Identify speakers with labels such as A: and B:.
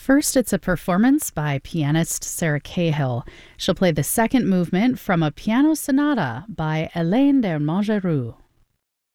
A: First, it's a performance by pianist Sarah Cahill. She'll play the second movement from a piano sonata by Hélène de Montgeroux.